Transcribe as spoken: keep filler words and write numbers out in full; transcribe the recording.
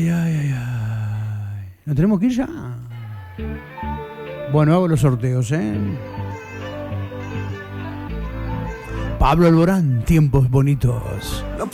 Ay, ay, ay. ¿Nos tenemos que ir ya? Bueno, hago los sorteos, ¿eh? Pablo Alborán, Tiempos Bonitos.